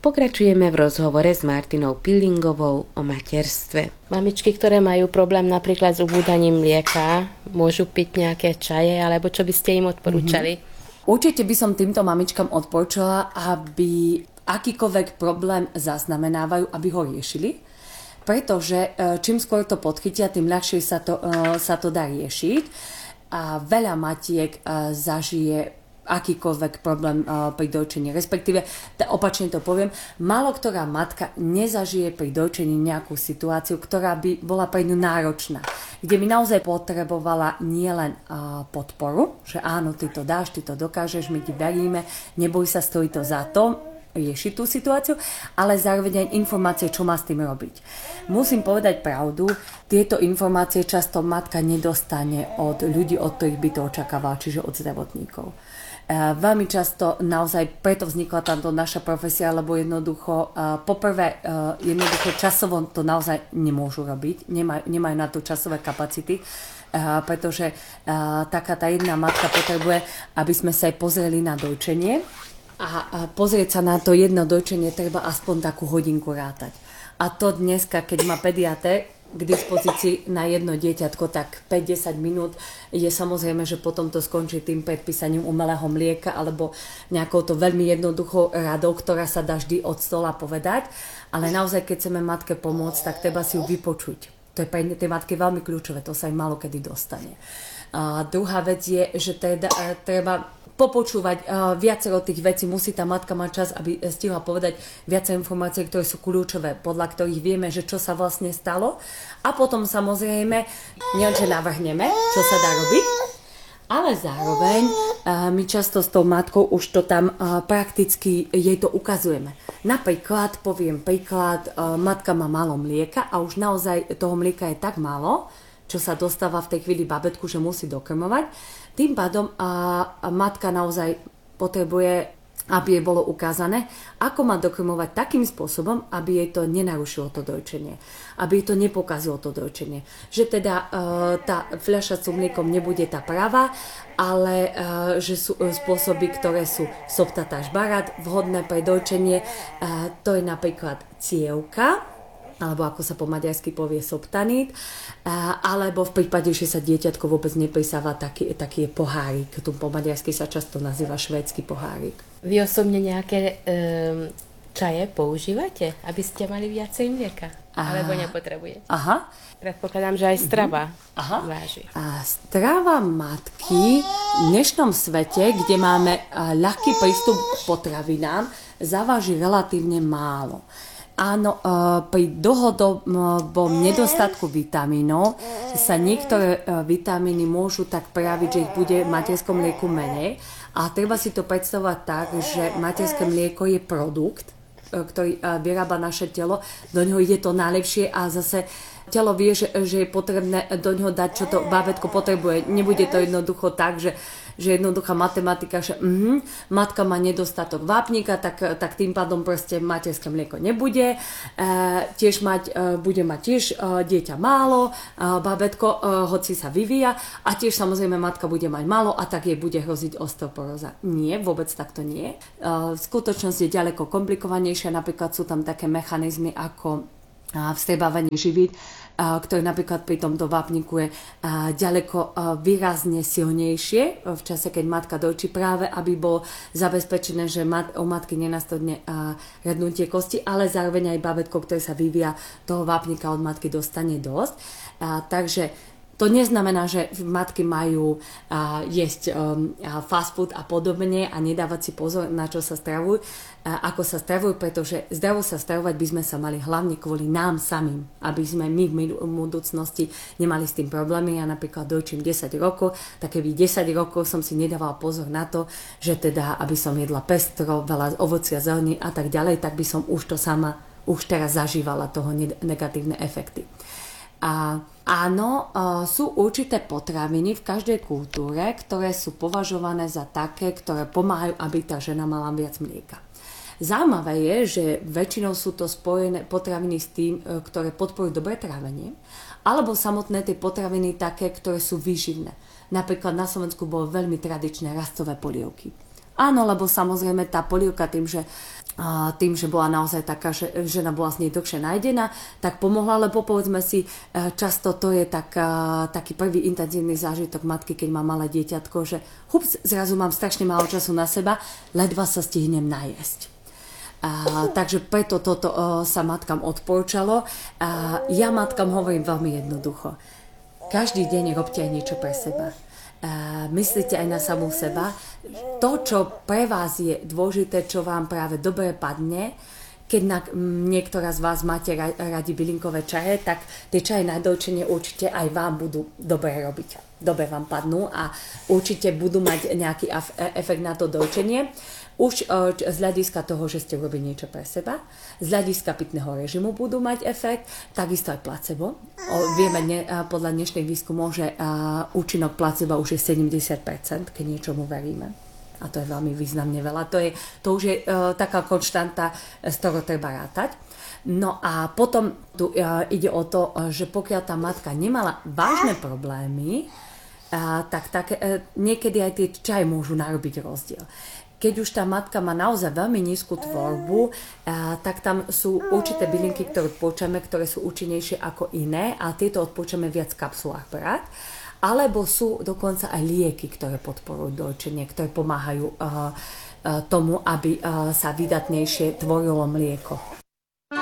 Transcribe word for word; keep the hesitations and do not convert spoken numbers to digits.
Pokračujeme v rozhovore s Martinou Pillingovou o materstve. Mamičky, ktoré majú problém napríklad s ubúdaním mlieka, môžu piť nejaké čaje, alebo čo by ste im odporúčali? Mm-hmm. Určite by som týmto mamičkám odporúčala, aby akýkoľvek problém zaznamenávajú, aby ho riešili. Pretože čím skôr to podchytia, tým ľahšie sa to, sa to dá riešiť. A veľa matiek zažije akýkoľvek problém uh, pri dojčení. Respektíve, t- opačne to poviem, málo ktorá matka nezažije pri dojčení nejakú situáciu, ktorá by bola pre ňu náročná. Kde by naozaj potrebovala nielen uh, podporu, že áno, ty to dáš, ty to dokážeš, my ti veríme, neboj sa, stojí to za to, riešiť tú situáciu, ale zároveň aj informácie, čo má s tým robiť. Musím povedať pravdu, tieto informácie často matka nedostane od ľudí, od ktorých by to očakávala, čiže od zdravotníkov. Uh, veľmi často naozaj preto vznikla táto naša profesia, lebo jednoducho uh, poprvé uh, jednoducho časovo to naozaj nemôžu robiť, Nemaj, nemajú na to časové kapacity, uh, pretože uh, taká tá jedna matka potrebuje, aby sme sa aj pozreli na dojčenie a, a pozrieť sa na to jedno dojčenie treba aspoň takú hodinku rátať. A to dneska, keď má pediatér k dispozícii na jedno dieťatko tak päť až desať minút, je samozrejme, že potom to skončí tým predpísaním umelého mlieka alebo nejakou to veľmi jednoduchou radou, ktorá sa dá vždy od stola povedať. Ale naozaj, keď chceme matke pomôcť, tak treba si ju vypočuť. To je pre tie matky veľmi kľúčové, to sa im málo kedy dostane. A druhá vec je, že teda treba popočúvať uh, viacero tých vecí, musí tá matka mať čas, aby stihla povedať viacej informácií, ktoré sú kľúčové, podľa ktorých vieme, že čo sa vlastne stalo. A potom samozrejme, nielen, že navrhneme, čo sa dá robiť, ale zároveň uh, my často s tou matkou už to tam uh, prakticky jej to ukazujeme. Napríklad, poviem príklad, uh, matka má málo mlieka a už naozaj toho mlieka je tak málo, čo sa dostáva v tej chvíli babetku, že musí dokrmovať. Tým pádom a, a matka naozaj potrebuje, aby jej bolo ukázané, ako má dokrmovať takým spôsobom, aby jej to nenarušilo to dojčenie. Aby jej to nepokazilo to dojčenie. Že teda e, tá fľaša s mliekom nebude tá pravá, ale e, že sú e, spôsoby, ktoré sú soptatá žbarat, vhodné pre dojčenie. E, to je napríklad cievka, alebo ako sa po maďarsky povie soptanít, alebo v prípade, že sa dieťatko vôbec neprisáva, taký, taký je pohárik. Tu po maďarsky sa často nazýva švédsky pohárik. Vy osobne nejaké um, čaje používate, aby ste mali viacej mlieka? Aha. Alebo nepotrebujete? Aha. Predpokladám, že aj strava Aha. váži. A strava matky v dnešnom svete, kde máme ľahký prístup k potravinám, zaváži relatívne málo. Áno, pri dlhodobom nedostatku vitamínov sa niektoré vitamíny môžu tak prejaviť, že ich bude v materskom mlieku menej. A treba si to predstavovať tak, že materské mlieko je produkt, ktorý vyrába naše telo. Do neho ide to najlepšie a zase telo vie, že, že je potrebné do neho dať, čo to bábätko potrebuje. Nebude to jednoducho tak, že že jednoduchá matematika, že uh-huh, matka má nedostatok vápnika, tak, tak tým pádom proste materské mlieko nebude. E, tiež mať, e, bude mať tiež e, dieťa málo, e, bábätko, e, hoci sa vyvíja a tiež samozrejme matka bude mať málo a tak jej bude hroziť osteoporóza. Nie, vôbec takto nie. E, skutočnosť je ďaleko komplikovanejšia, napríklad sú tam také mechanizmy ako vstrebávanie živín, ktoré napríklad pri tomto vápniku je ďaleko výrazne silnejšie v čase, keď matka dojčí, práve aby bolo zabezpečené, že u matky nenastane rednutie kosti, ale zároveň aj bábätko, ktoré sa vyvíja, toho vápnika od matky dostane dosť. Takže to neznamená, že matky majú uh, jesť um, fast food a podobne a nedávať si pozor, na čo sa stravujú, uh, ako sa stravujú, pretože zdravo sa stravovať by sme sa mali hlavne kvôli nám samým, aby sme my v budúcnosti nemali s tým problémy. Ja napríklad dojčím desať rokov, tak keby desať rokov som si nedávala pozor na to, že teda, aby som jedla pestro, veľa ovocia, zelení a tak ďalej, tak by som už to sama už teraz zažívala toho negatívne efekty. A áno, sú určité potraviny v každej kultúre, ktoré sú považované za také, ktoré pomáhajú, aby tá žena mala viac mlieka. Zaujímavé je, že väčšinou sú to spojené potraviny s tým, ktoré podporujú dobré trávenie, alebo samotné tie potraviny také, ktoré sú výživné. Napríklad na Slovensku bolo veľmi tradičné rastové polievky. Áno, lebo samozrejme tá polievka tým, že a tým, že bola naozaj taká, že žena bola z nej dlhšie nájdená, tak pomohla, lebo povedzme si, často to je tak, taký prvý intenzívny zážitok matky, keď má malé dieťatko, že hups, zrazu mám strašne málo času na seba, ledva sa stihnem najesť. A, takže preto toto o, sa matkám odporúčalo. A ja matkám hovorím veľmi jednoducho. Každý deň robte aj niečo pre seba. Uh, myslíte aj na samú seba. To, čo pre vás je dôležité, čo vám práve dobre padne, keď na, m, niektorá z vás máte ra, radi bylinkové čaje, tak tie čaje na dojčenie určite aj vám budú dobre robiť. Dobre vám padnú a určite budú mať nejaký af, efekt na to dojčenie. Už uh, z hľadiska toho, že ste urobili niečo pre seba, z hľadiska pitného režimu budú mať efekt, takisto aj placebo. O, vieme ne, uh, podľa dnešných výskumov, že uh, účinok placebo už je sedemdesiat percent, keď niečomu veríme. A to je veľmi významne veľa. To, je, to už je uh, taká konštanta, z ktorou treba rátať. No a potom tu uh, ide o to, uh, že pokiaľ tá matka nemala vážne problémy, uh, tak, tak uh, niekedy aj tie čaje môžu narobiť rozdiel. Keď už tá matka má naozaj veľmi nízku tvorbu, a, tak tam sú určité bylinky, ktoré odporúčame, ktoré sú účinnejšie ako iné a tieto odporúčame viac v kapsulách brať. Alebo sú dokonca aj lieky, ktoré podporujú dojčenie, ktoré pomáhajú a, a, tomu, aby a, sa vydatnejšie tvorilo mlieko.